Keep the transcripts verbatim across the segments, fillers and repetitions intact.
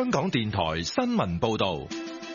香港電台新聞報道。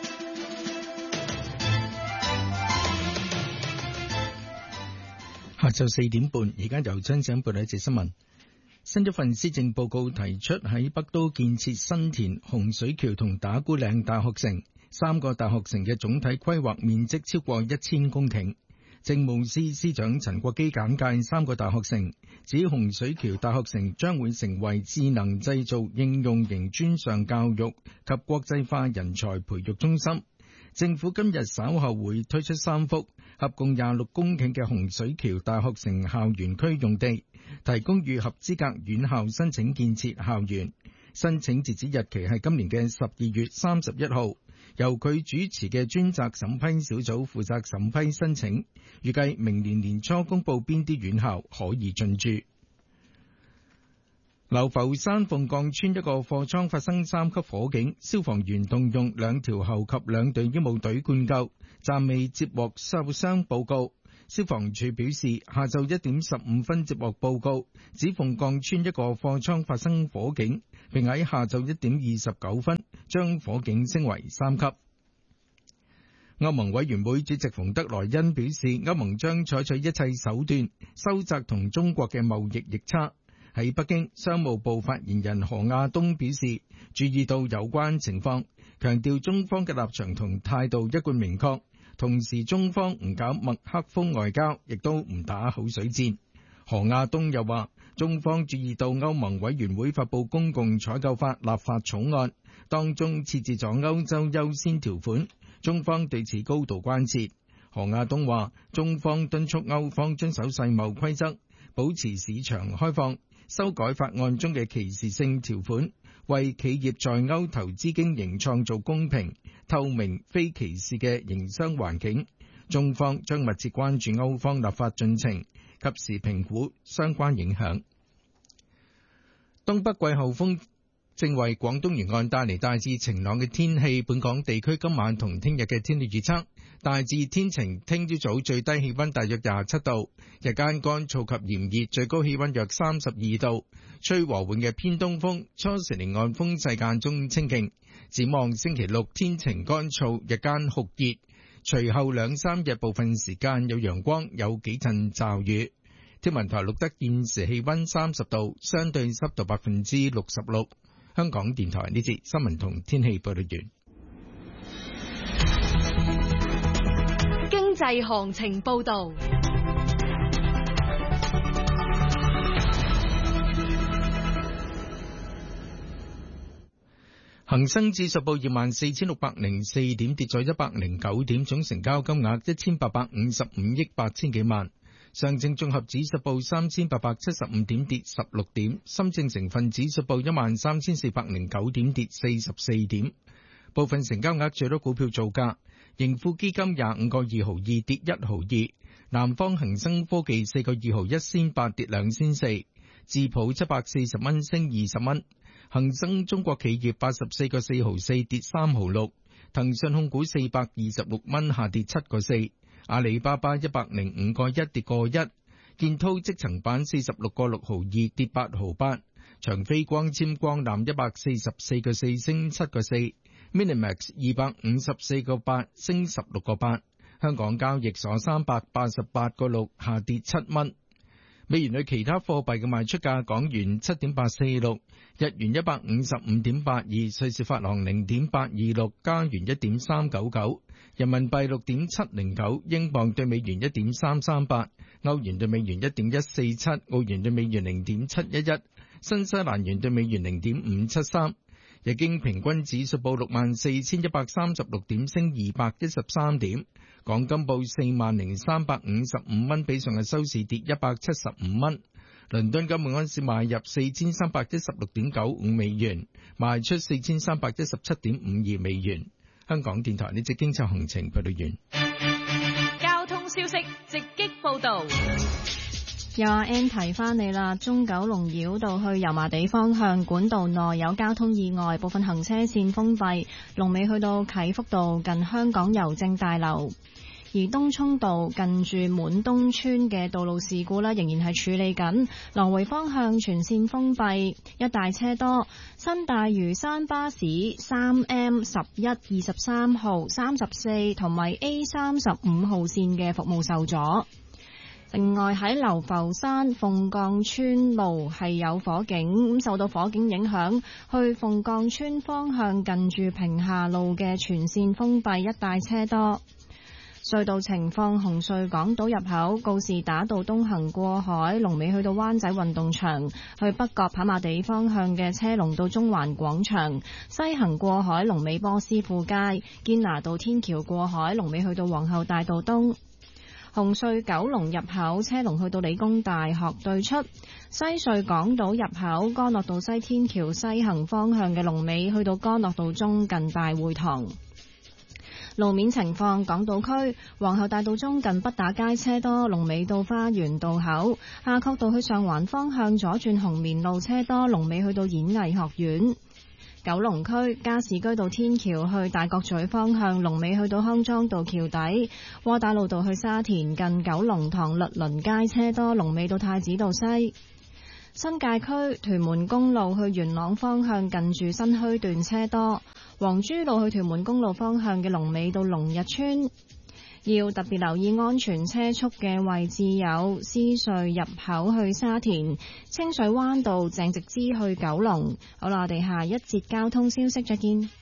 下晝四點半，而家由張生報道一節新聞。新一份施政報告提出喺北都建設新田、洪水橋同打鼓嶺大學城，三個大學城嘅總體規劃面積超過一千公頃。政務司司長陳國基簡介三個大學城，指洪水橋大學城將會成為智能製造應用型專上教育及國際化人才培育中心。政府今日稍後會推出三幅合共廿六公頃嘅洪水橋大學城校園區用地，提供予合資格院校申請建設校園。申請截止日期係今年嘅十二月三十一號，由佢主持嘅專責審批小組負責審批申請，預計明年年初公佈邊啲院校可以進駐。流浮山鳳降村一個貨倉發生三級火警，消防員動用兩條喉及兩隊醫務隊灌救，暫未接獲受傷報告。消防處表示，下晝一點十五分接獲報告，指鳳降村一個貨倉發生火警，並喺下晝一點二十九分將火警升為三級。歐盟委員會主席馮德萊恩表示，歐盟將採取一切手段收窄同中國嘅貿易逆差。喺北京，商務部發言人何亞東表示，注意到有關情況，強調中方嘅立場同態度一貫明確，同時中方唔搞麥克風外交，亦都唔打口水戰。何亞東又話，中方注意到歐盟委員會發布公共採購法立法草案，當中設置咗歐洲優先條款，中方對此高度關切。何亞東話，中方敦促歐方遵守世貿規則，保持市場開放，修改法案中嘅歧視性條款，為企業在歐投資經營創造公平、透明、非歧視嘅營商環境。中方將密切關注歐方立法進程，及時評估相關影響。東北季候風正為廣東沿岸帶嚟大致晴朗嘅天氣，本港地區今晚同聽日嘅天氣預測大致天晴，聽朝早最低氣溫大約廿七度，日間乾燥及炎熱，最高氣溫約三十二度，吹和緩嘅偏東風，初時離岸風勢間中清勁。展望星期六天晴乾燥，日間酷熱，隨後兩三日部分時間有陽光，有幾陣驟雨。天文台錄得現時氣溫三十度，相對濕度百分之六十六。香港電台呢節新聞同天氣報道完。 經濟行情報道。 恒生指數報二萬四千六百零四點，跌咗一百零九點，總成交金額一千八百五十五億八千幾萬。上證綜合指數報三千八百七十五點，跌十六點。深證成分指數報一萬三千四百零九點，跌四十四點。部分成交額最多股票造價：盈富基金廿五個二毫二，跌一毫二；南方恒生科技四個二毫一仙八，跌兩仙四；智普七百四十蚊，升二十蚊；恒生中國企業八十四個四毫四，跌三毫六；騰訊控股四百二十六蚊，下跌七個四。阿里巴巴一百零五個一，跌個一；建滔積層板四十六個六毫二，跌八毫八；長飛光纖光纜一百四十四個四，升七個四；Minimax 二百五十四個八，升十六個八；香港交易所三百八十八個六，下跌七蚊。美元對其他貨幣嘅賣出價：港元七點八四六，日元一百五十五點八二，瑞士法郎零點八二六，加元一點三九九，人民幣六點七零九，英鎊對美元一點三三八，歐元對美元一點一四七，澳元對美元零點七一一，新西蘭元對美元零點五七三。日經平均指數報六萬四千一百三十六點，升二百一十三點。港金報四萬零三百五十五蚊，比上日收市跌一百七十五蚊。倫敦金每盎司買入四千三百一十六點九五美元，賣出四千三百一十七點五二美元。香港電台呢節經濟行情報道完。 交通消息直擊報道。 有阿 N 提翻你啦，中九龍繞道去油麻地方向管道內有交通意外，部分行車線封閉，龍尾去到啟福道近香港郵政大樓。 而東涌道近住滿東村嘅道路事故呢，仍然係處理緊，來回方向全線封閉，一帶車多。新大嶼山巴士三 M 十一二十三號、三十四同埋 A 三十五號線嘅服務受阻。另外喺流浮山鳳降村路係有火警，咁受到火警影響，去鳳降村方向近住屏廈路嘅全線封閉，一帶車多。隧道情況：紅隧港島入口告士打道東行過海，龍尾去到灣仔運動場；去北角跑馬地方向嘅車龍到中環廣場，西行過海龍尾波斯富街，堅拿道天橋過海龍尾去到皇后大道東。紅隧九龍入口車龍去到理工大學對出，西隧港島入口干諾道西天橋西行方向嘅龍尾去到干諾道中近大會堂。路面情況：港島區皇后大道中近畢打街車多，龍尾到花園道口；夏慤道去上環方向左轉紅棉路車多，龍尾去到演藝學院。九龍區加士居道天橋去大角咀方向，龍尾去到康莊道橋底；窩打老道去沙田近九龍塘律倫街車多，龍尾到太子道西。新界區屯門公路去元朗方向近住新墟段車多，黃珠路去屯門公路方向嘅龍尾到龍日村。要特別留意安全車速嘅位置有獅隧入口去沙田、清水灣道鄭直支去九龍。好啦，我哋下一節交通消息再見。